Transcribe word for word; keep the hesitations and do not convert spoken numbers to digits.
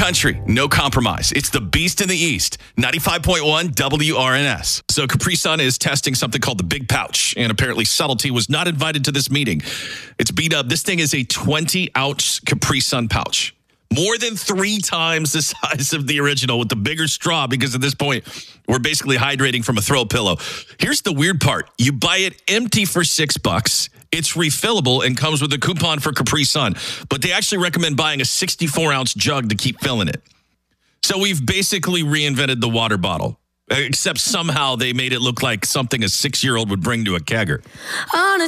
country, no compromise. It's the Beast in the East, ninety-five point one W R N S. So Capri Sun is testing something called the Big Pouch, and apparently Subtlety was not invited to this meeting. It's beat up. This thing is a twenty-ounce Capri Sun pouch. More than three times the size of the original with the bigger straw, because at this point, we're basically hydrating from a throw pillow. Here's the weird part. You buy it empty for six bucks. It's refillable and comes with a coupon for Capri Sun. But they actually recommend buying a sixty-four ounce jug to keep filling it. So we've basically reinvented the water bottle, except somehow they made it look like something a six-year-old would bring to a kegger.